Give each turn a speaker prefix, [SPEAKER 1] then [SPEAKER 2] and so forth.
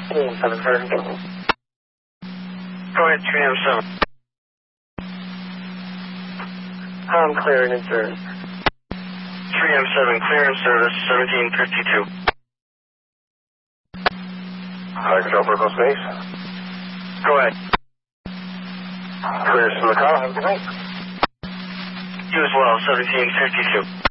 [SPEAKER 1] 732.
[SPEAKER 2] Go ahead, 3M7.
[SPEAKER 1] I'm clear and in service.
[SPEAKER 2] 3M7, clear in service, 1752.
[SPEAKER 3] Hi, Control Personal Space.
[SPEAKER 2] Go ahead.
[SPEAKER 3] Clear from the car. Have a good night.
[SPEAKER 2] You as well, 1752.